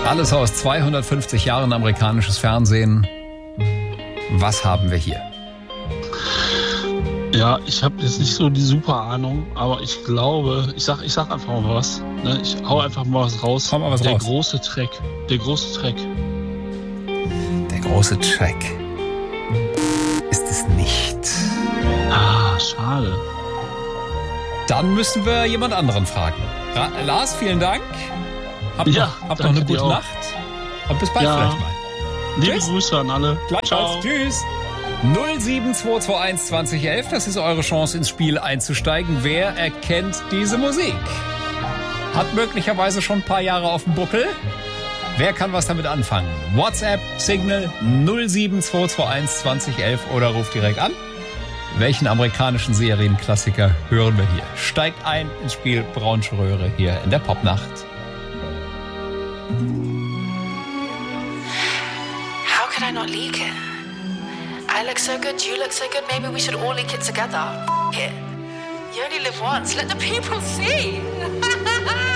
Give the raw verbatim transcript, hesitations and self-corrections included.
Alles aus zweihundertfünfzig Jahren amerikanisches Fernsehen. Was haben wir hier? Ja, ich habe jetzt nicht so die super Ahnung, aber ich glaube, ich sag, ich sag einfach mal was. Ne? Ich hau einfach mal was raus. Hau mal was der raus. große Track. Der große Track. Der große Track. Ist es nicht. Ah, schade. Dann müssen wir jemand anderen fragen. Ra- Lars, vielen Dank. Habt Ja, noch, habt noch danke eine dir gute auch. Nacht. Und bis bald Ja. vielleicht mal. Liebe Tschüss. Grüße an alle. Gleichfalls. Tschüss. null sieben zwei zwei eins zwanzig elf, das ist eure Chance ins Spiel einzusteigen. Wer erkennt diese Musik? Hat möglicherweise schon ein paar Jahre auf dem Buckel. Wer kann was damit anfangen? WhatsApp, Signal null sieben zwei zwei eins zwanzig elf oder ruft direkt an. Welchen amerikanischen Serienklassiker hören wir hier? Steigt ein ins Spiel Braunsche Röhre hier in der Popnacht. How could I not leak it? I look so good, you look so good, maybe we should all leak it together. F- it. You only live once, let the people see.